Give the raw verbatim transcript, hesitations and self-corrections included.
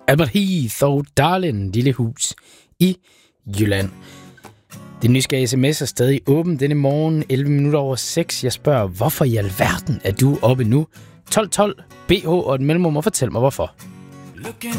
Albert Heath og Darlin, lille hus i Jylland. Den nysgerrige sms er stadig åben denne morgen, elleve minutter over seks. Jeg spørger, hvorfor i alverden er du oppe nu? tolv tolv B H og et mellemrum, og fortæl mig hvorfor.